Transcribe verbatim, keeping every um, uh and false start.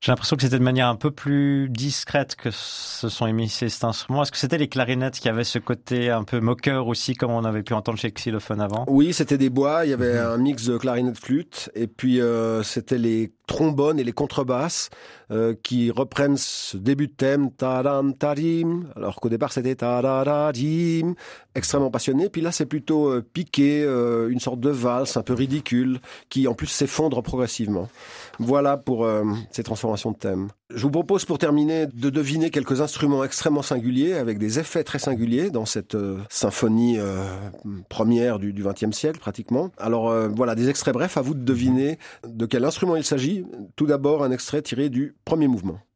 J'ai l'impression que c'était de manière un peu plus discrète que se sont émissés cet instrument. Est-ce que c'était les clarinettes qui avaient ce côté un peu moqueur aussi, comme on avait pu entendre chez Xylophone avant? Oui, c'était des bois, il y avait Mhm. un mix de clarinette flûte, et puis euh, c'était les trombones et les contrebasses euh, qui reprennent ce début de thème, tadam tadim, alors qu'au départ c'était tadadadim, extrêmement passionné. Puis là c'est plutôt euh, piqué, euh, une sorte de valse un peu ridicule, qui en plus s'effondre progressivement. Voilà pour euh, ces transformations de thème. Je vous propose pour terminer de deviner quelques instruments extrêmement singuliers, avec des effets très singuliers dans cette euh, symphonie euh, première du vingtième siècle pratiquement. Alors euh, voilà, des extraits brefs, à vous de deviner de quel instrument il s'agit. Tout d'abord un extrait tiré du premier mouvement.